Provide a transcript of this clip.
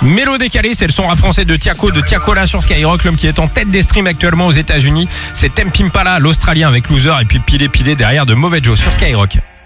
Mélo décalé, c'est le son rap français de Tiakola sur Skyrock, l'homme qui est en tête des streams actuellement aux États-Unis. C'est Tame Impala, l'Australien avec Loser, et puis Pilé derrière de Mauvais Joe sur Skyrock.